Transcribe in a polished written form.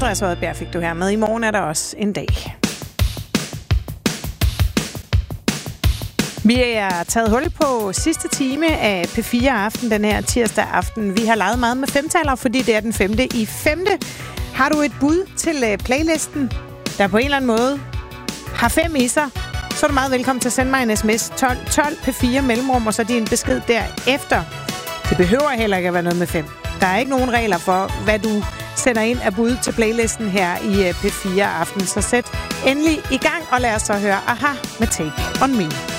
Andreas Oddbjerg fik du her med. I morgen er der også en dag. Vi er taget hul på sidste time af P4 Aften den her tirsdag aften. Vi har leget meget med femtaler, fordi det er den 5. i 5. Har du et bud til playlisten, der på en eller anden måde har 5 i sig, så er du meget velkommen til at sende mig en sms 12 P4 mellemrum, og så din besked derefter. Det behøver heller ikke at være noget med 5. Der er ikke nogen regler for, hvad du sender ind af bud til playlisten her i P4 Aften. Så sæt endelig i gang, og lad os så høre Aha med Take On Me.